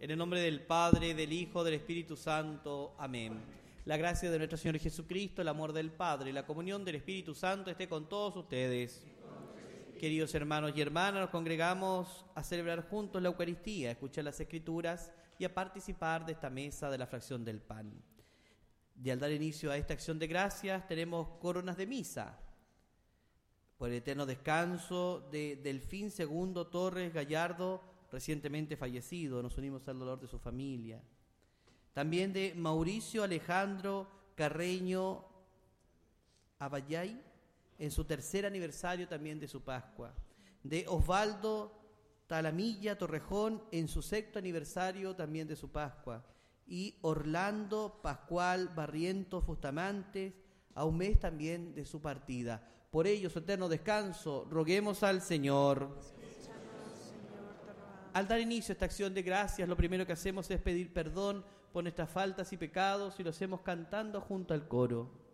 En el nombre del Padre, del Hijo, del Espíritu Santo. Amén. La gracia de nuestro Señor Jesucristo, el amor del Padre y la comunión del Espíritu Santo esté con todos ustedes. Queridos hermanos y hermanas, nos congregamos a celebrar juntos la Eucaristía, a escuchar las Escrituras y a participar de esta mesa de la fracción del pan. Y al dar inicio a esta acción de gracias, tenemos coronas de misa. Por el eterno descanso de Delfín II Torres Gallardo, recientemente fallecido, nos unimos al dolor de su familia. También de Mauricio Alejandro Carreño Abayay, en su tercer aniversario también de su Pascua. De Osvaldo Talamilla Torrejón, en su sexto aniversario también de su Pascua. Y Orlando Pascual Barrientos Fustamantes, a un mes también de su partida. Por ello, su eterno descanso, roguemos al Señor. Al dar inicio a esta acción de gracias, lo primero que hacemos es pedir perdón por nuestras faltas y pecados y lo hacemos cantando junto al coro.